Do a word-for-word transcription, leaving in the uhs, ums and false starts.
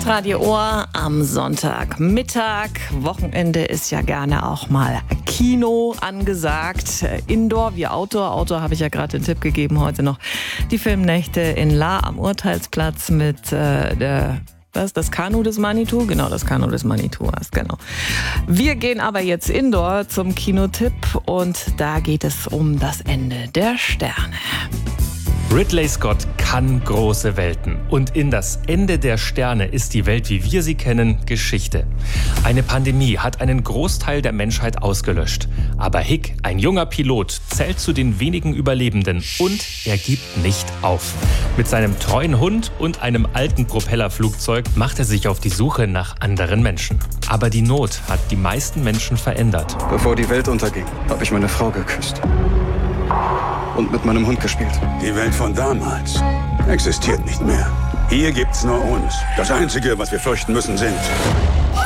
Hitradio Ohr am Sonntagmittag. Wochenende ist ja gerne auch mal Kino angesagt. Indoor wie Outdoor. Outdoor habe ich ja gerade den Tipp gegeben. Heute noch die Filmnächte in Lahr am Urteilsplatz mit äh, der Was? Das Kanu des Manitou? Genau, das Kanu des Manitou heißt, genau. Wir gehen aber jetzt indoor zum Kinotipp und da geht es um das Ende der Sterne. Ridley Scott kann große Welten. Und in das Ende der Sterne ist die Welt, wie wir sie kennen, Geschichte. Eine Pandemie hat einen Großteil der Menschheit ausgelöscht. Aber Hick, ein junger Pilot, zählt zu den wenigen Überlebenden und er gibt nicht auf. Mit seinem treuen Hund und einem alten Propellerflugzeug macht er sich auf die Suche nach anderen Menschen. Aber die Not hat die meisten Menschen verändert. Bevor die Welt unterging, habe ich meine Frau geküsst. Und mit meinem Hund gespielt. Die Welt von damals existiert nicht mehr. Hier gibt's nur uns. Das Einzige, was wir fürchten müssen, sind